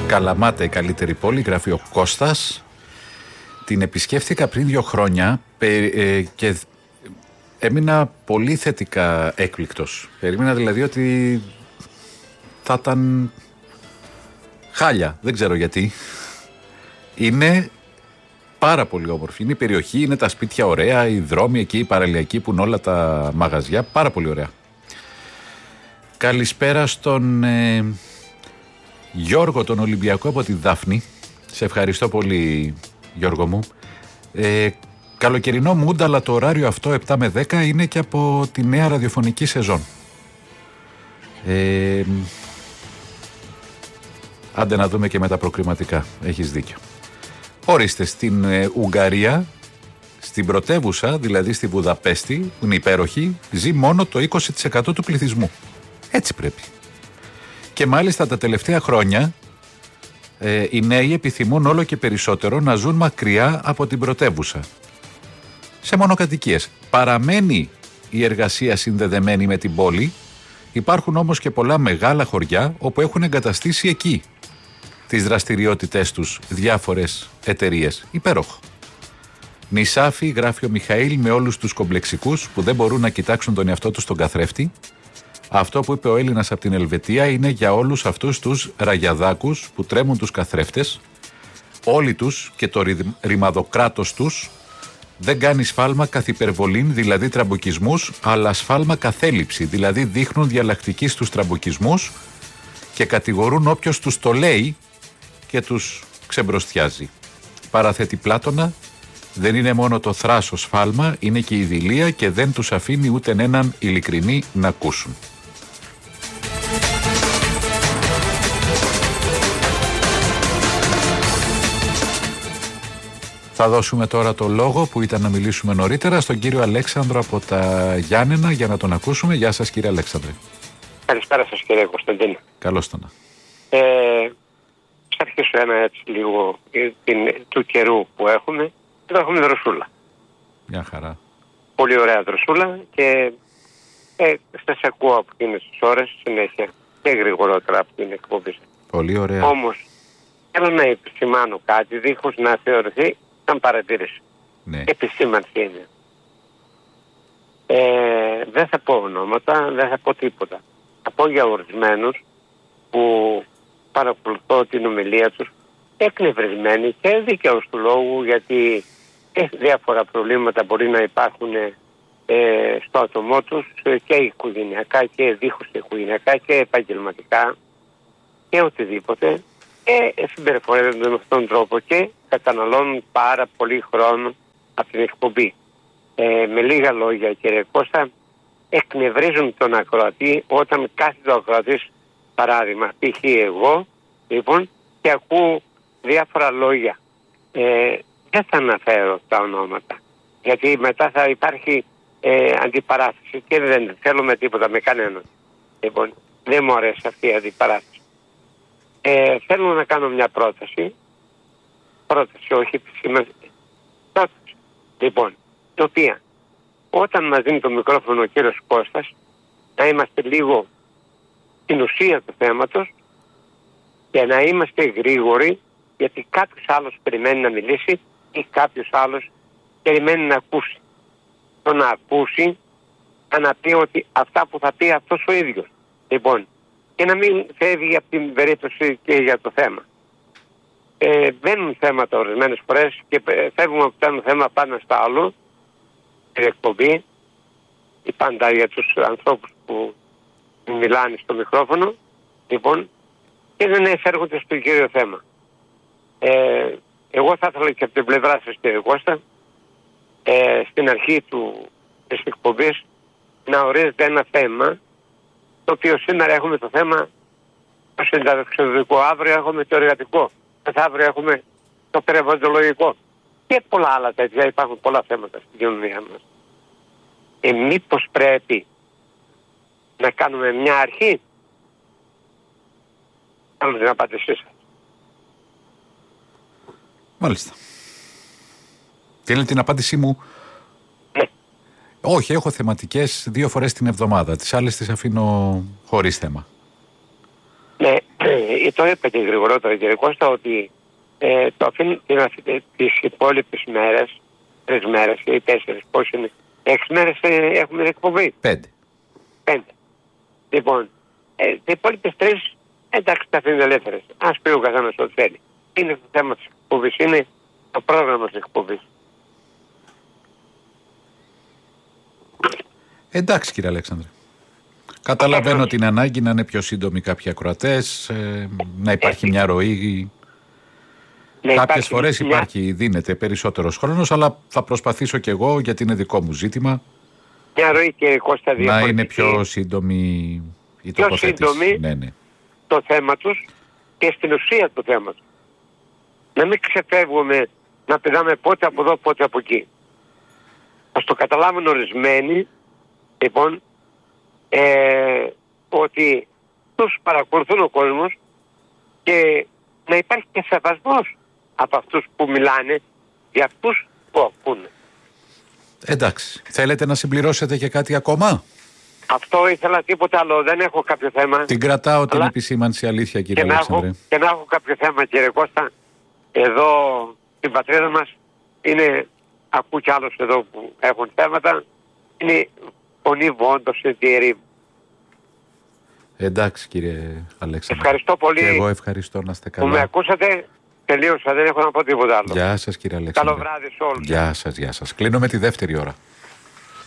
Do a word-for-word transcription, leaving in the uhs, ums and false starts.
Καλαμάτα, η καλύτερη πόλη, γράφει ο Κώστας. Την επισκέφθηκα πριν δύο χρόνια ε, και έμεινα πολύ θετικά έκπληκτος. Περίμενα δηλαδή ότι θα ήταν χάλια, δεν ξέρω γιατί. Είναι πάρα πολύ όμορφη. Είναι η περιοχή, είναι τα σπίτια ωραία, οι δρόμοι εκεί, οι παραλιακοί που είναι όλα τα μαγαζιά, πάρα πολύ ωραία. Καλησπέρα στον ε, Γιώργο τον Ολυμπιακό από τη Δάφνη. Σε ευχαριστώ πολύ, Γιώργο μου. Ε, καλοκαιρινό μούντ, αλλά το ωράριο αυτό επτά με δέκα είναι και από τη νέα ραδιοφωνική σεζόν. Ε, άντε να δούμε και με τα προκριματικά. Έχεις δίκιο. Ορίστε, στην ε, Ουγγαρία, στην πρωτεύουσα, δηλαδή στη Βουδαπέστη, που είναι υπέροχη, ζει μόνο το είκοσι τοις εκατό του πληθυσμού. Έτσι πρέπει. Και μάλιστα τα τελευταία χρόνια ε, οι νέοι επιθυμούν όλο και περισσότερο να ζουν μακριά από την πρωτεύουσα. Σε μονοκατοικίες. Παραμένει η εργασία συνδεδεμένη με την πόλη, υπάρχουν όμως και πολλά μεγάλα χωριά όπου έχουν εγκαταστήσει εκεί τις δραστηριότητές τους διάφορες εταιρείες. Υπέροχο. Νησάφι, γράφει ο Μιχαήλ, με όλους τους κομπλεξικούς που δεν μπορούν να κοιτάξουν τον εαυτό τους στον καθρέφτη. Αυτό που είπε ο Έλληνας από την Ελβετία είναι για όλους αυτούς τους ραγιαδάκους που τρέμουν τους καθρέφτες. Όλοι τους και το ρημαδοκράτος τους δεν κάνει σφάλμα καθ' υπερβολήν, δηλαδή τραμποκισμούς, αλλά σφάλμα καθέληψη, δηλαδή δείχνουν διαλλακτική στους τραμποκισμούς και κατηγορούν όποιος τους το λέει και τους ξεμπροστιάζει. Παραθέτει Πλάτωνα, δεν είναι μόνο το θράσο σφάλμα, είναι και η δειλία και δεν τους αφήνει ούτε έναν ειλικρινή να ακούσουν. Θα δώσουμε τώρα το λόγο που ήταν να μιλήσουμε νωρίτερα στον κύριο Αλέξανδρο από τα Γιάννενα για να τον ακούσουμε. Γεια σας, κύριε Αλέξανδρε. Καλησπέρα σας, κύριε Κωνσταντίνο. Καλώς τον. Ε, θα αρχίσω ένα έτσι λίγο την, του καιρού που έχουμε. Εδώ έχουμε δροσούλα. Μια χαρά. Πολύ ωραία δροσούλα και ε, σας ακούω από εκείνες τις ώρες συνέχεια και γρηγορότερα από την εκπομπή. Πολύ ωραία. Όμως θέλω να επισημάνω κάτι δίχως να θεωρηθεί σαν παρατήρηση. Ναι. Επισήμανση είναι. Ε, δεν θα πω ονόματα, δεν θα πω τίποτα. Θα πω για ορισμένους που παρακολουθώ την ομιλία τους εκνευρισμένοι και δικαίως του λόγου, γιατί ε, διάφορα προβλήματα μπορεί να υπάρχουν ε, στο άτομό τους και οικογενειακά και δίχως οικογενειακά και επαγγελματικά και οτιδήποτε, και συμπεριφορεύονται με αυτόν τον τρόπο και καταναλώνουν πάρα πολύ χρόνο από την εκπομπή. Ε, με λίγα λόγια, κύριε Κώστα, εκνευρίζουν τον ακροατή όταν κάθεται ο ακροατής, παράδειγμα, π.χ. εγώ, λοιπόν, και ακούω διάφορα λόγια. Ε, δεν θα αναφέρω τα ονόματα, γιατί μετά θα υπάρχει ε, αντιπαράθεση και δεν θέλουμε τίποτα με κανέναν. Λοιπόν, δεν μου αρέσει αυτή η αντιπαράθεση. Ε, θέλω να κάνω μια πρόταση. Πρόταση, όχι επισήμανση. Πρόταση. Λοιπόν, η οποία όταν μας δίνει το μικρόφωνο ο κύριος Κώστας, να είμαστε λίγο στην ουσία του θέματος και να είμαστε γρήγοροι, γιατί κάποιος άλλος περιμένει να μιλήσει ή κάποιος άλλος περιμένει να ακούσει. Το να ακούσει, να πει ότι αυτά που θα πει αυτός ο ίδιος. Λοιπόν, και να μην φεύγει από την περίπτωση και για το θέμα. Ε, μπαίνουν θέματα ορισμένες φορές και φεύγουμε από το ένα θέμα πάνω στο άλλο, την εκπομπή, ή πάντα για τους ανθρώπους που μιλάνε στο μικρόφωνο, λοιπόν, και δεν εφέρχονται στο κύριο θέμα. Ε, εγώ θα ήθελα και από την πλευρά σας, κύριε Κώστα, ε, στην αρχή του, της εκπομπής, να ορίζετε ένα θέμα, το οποίο σήμερα έχουμε το θέμα το συνταξιοδοτικό, αύριο έχουμε το εργατικό, μεθαύριο έχουμε το περιβαλλοντολογικό και πολλά άλλα τέτοια. Υπάρχουν πολλά θέματα στην κοινωνία μας. Ε, μήπως πρέπει να κάνουμε μια αρχή? Θέλω την απάντησή σας. Μάλιστα. Θέλει την απάντησή μου? Ναι. Όχι, έχω θεματικές δύο φορές την εβδομάδα. Τις άλλες τις αφήνω χωρίς θέμα. Ναι, ε, το είπα και γρηγορότερα κύριε Κώστα ότι ε, το αφήνει τις υπόλοιπες μέρες, τρεις μέρες ή τέσσερις, πώς είναι, έξι μέρες ε, έχουμε εκπομπή. Πέντε. Πέντε. Λοιπόν, ε, οι υπόλοιπες τρεις, εντάξει, τα αφήνει ελεύθερες. Ας πει ο καθένας ό,τι θέλει. Είναι το θέμα της εκπομπής, είναι το πρόγραμμα της εκπομπής. Εντάξει κύριε Αλέξανδρε. Καταλαβαίνω την ανάγκη να είναι πιο σύντομοι κάποιοι ακροατές, ε, να υπάρχει μια ροή. Ναι, κάποιες φορές μια... υπάρχει, δίνεται περισσότερος χρόνος, αλλά θα προσπαθήσω κι εγώ, γιατί είναι δικό μου ζήτημα, μια ροή και Κώστα να είναι πιο σύντομη η τοποθέτηση. Πιο σύντομη ναι, ναι. το θέμα τους και στην ουσία το θέμα τους. Να μην ξεφεύγουμε να πηδάμε πότε από εδώ πότε από εκεί. Ας το καταλάβουν ορισμένοι, λοιπόν, ε, ότι τους παρακολουθούν ο κόσμος και να υπάρχει και σεβασμός από αυτούς που μιλάνε για αυτούς που ακούνε. Εντάξει. Θέλετε να συμπληρώσετε και κάτι ακόμα? Αυτό ήθελα, τίποτα άλλο. Δεν έχω κάποιο θέμα. Την κρατάω την επισήμανση, αλήθεια κύριε και Αλέξανδρε. Να έχω, και να έχω κάποιο θέμα κύριε Κώστα. Εδώ στην πατρίδα μας είναι, ακούω κι άλλους εδώ που έχουν θέματα, είναι φωνή βόντος σε διερή. Εντάξει κύριε Αλέξανδρε. Ευχαριστώ πολύ. Και εγώ ευχαριστώ, να είστε καλά. Που με ακούσατε, τελείωσα, δεν έχω να πω τίποτα άλλο. Γεια σας κύριε Αλέξανδρε. Καλό βράδυ σε όλους. Γεια σας, γεια σας. Κλείνω με τη δεύτερη ώρα.